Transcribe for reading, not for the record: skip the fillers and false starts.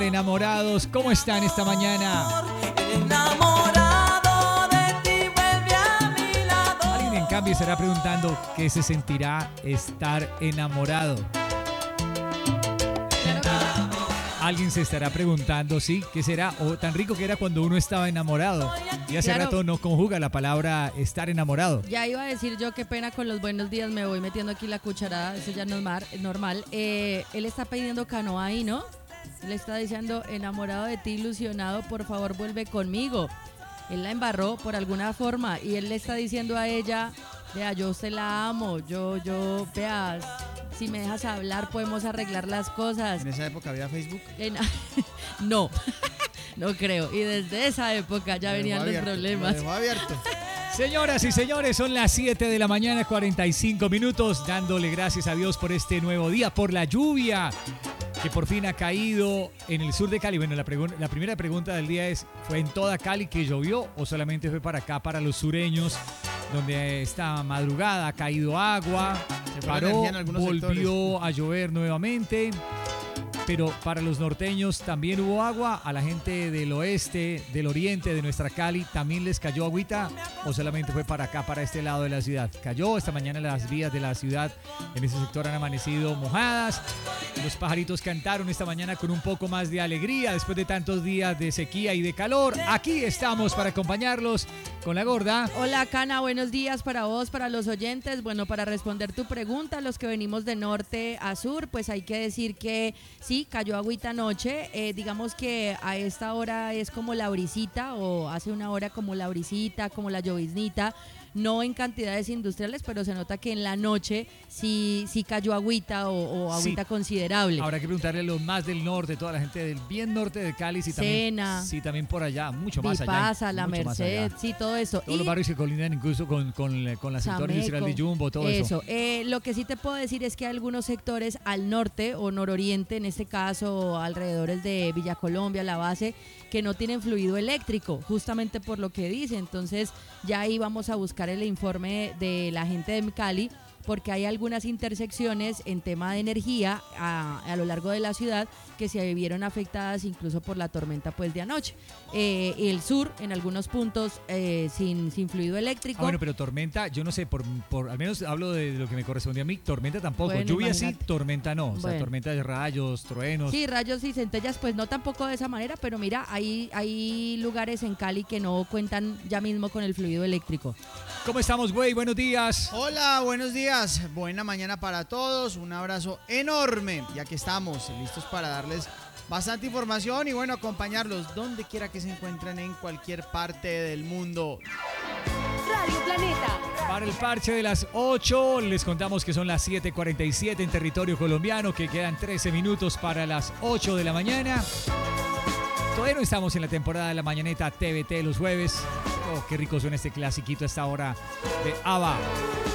Enamorados, ¿cómo están esta mañana? Enamorado de ti, vuelve a mi lado. Alguien en cambio estará preguntando qué se sentirá estar enamorado. Alguien se estará preguntando, sí, ¿qué será? O tan rico que era cuando uno estaba enamorado. Y hace Claro. rato no conjuga la palabra estar enamorado. Ya iba a decir yo, qué pena con los buenos días, me voy metiendo aquí la cucharada, eso ya no es normal. Él está pidiendo canoa ahí, ¿no? Le está diciendo, enamorado de ti, ilusionado, por favor vuelve conmigo. Él la embarró por alguna forma y él le está diciendo a ella, vea, yo se la amo, vea, si me dejas hablar podemos arreglar las cosas. ¿En esa época había Facebook? No, no creo. Y desde esa época ya venían los problemas. Lo dejó abierto. Señoras y señores, son las 7 de la mañana, 45 minutos, dándole gracias a Dios por este nuevo día, por la lluvia que por fin ha caído en el sur de Cali. Bueno, la primera pregunta del día es, ¿fue en toda Cali que llovió o solamente fue para acá, para los sureños, donde esta madrugada ha caído agua, Se fue la paró, energía en algunos volvió a llover nuevamente? Pero para los norteños también hubo agua, a la gente del oeste, del oriente de nuestra Cali, ¿también les cayó agüita o solamente fue para acá, para este lado de la ciudad? Cayó esta mañana, las vías de la ciudad en ese sector han amanecido mojadas. Los pajaritos cantaron esta mañana con un poco más de alegría después de tantos días de sequía y de calor. Aquí estamos para acompañarlos con la gorda. Hola, Cana, buenos días para vos, para los oyentes. Bueno, para responder tu pregunta, los que venimos de norte a sur, pues hay que decir que sí, cayó agüita anoche. Digamos que a esta hora es como la brisita, o hace una hora como la brisita, como la lloviznita. No en cantidades industriales, pero se nota que en la noche sí cayó agüita o agüita Sí. considerable. Habrá que preguntarle a los más del norte, toda la gente del bien norte de Cali, si también, Sena, sí, también por allá, mucho más allá. Vipasa, La mucho más allá. Merced, sí, todo eso. Todos los barrios que colindan incluso con la sector industrial de Jumbo, todo eso. Lo que sí te puedo decir es que hay algunos sectores al norte o nororiente, en este caso alrededores de Villa Colombia, la base, que no tienen fluido eléctrico, justamente por lo que dice. Entonces ya ahí vamos a buscar el informe de la gente de Cali, porque hay algunas intersecciones en tema de energía a lo largo de la ciudad que se vieron afectadas incluso por la tormenta pues de anoche. El sur, en algunos puntos, sin fluido eléctrico. Bueno, pero tormenta, yo no sé, al menos hablo de lo que me corresponde a mí, tormenta tampoco. Bueno, Lluvia sí, imagínate. tormenta no. O sea, Bueno. tormenta de rayos, truenos. Sí, rayos y centellas, pues no tampoco de esa manera, pero mira, hay lugares en Cali que no cuentan ya mismo con el fluido eléctrico. ¿Cómo estamos, güey? Buenos días. Hola, buenos días. Buena mañana para todos. Un abrazo enorme. Y aquí estamos, listos para darles bastante información y bueno, acompañarlos donde quiera que se encuentren en cualquier parte del mundo. Radio Planeta. Para el parche de las 8, les contamos que son las 7:47 en territorio colombiano, que quedan 13 minutos para las 8 de la mañana. Todavía no estamos en la temporada de la mañaneta TVT los jueves. Oh, qué rico suena este clasiquito a esta hora de ABBA.